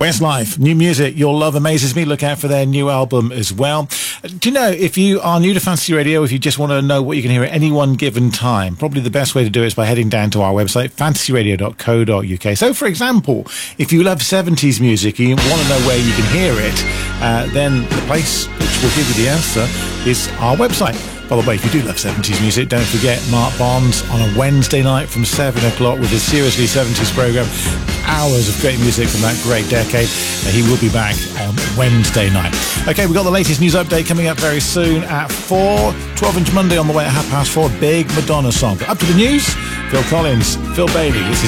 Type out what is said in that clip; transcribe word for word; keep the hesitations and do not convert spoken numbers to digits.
Westlife, new music you'll love, amazes me. Look out for their new album as well. Do you know, if you are new to Fantasy Radio, if you just want to know what you can hear at any one given time, probably the best way to do it is by heading down to our website, fantasy radio dot co dot uk. So, for example, if you love seventies music and you want to know where you can hear it, uh, then the place which will give you the answer is our website. By the way, if you do love seventies music, don't forget Mark Bonds on a Wednesday night from seven o'clock with his Seriously seventies programme. Hours of great music from that great decade. Uh, he will be back on Wednesday night. Okay, we've got the latest news update coming up very soon at four. twelve-inch Monday on the way at half past four. Big Madonna song. But up to the news, Phil Collins, Phil Bailey. This is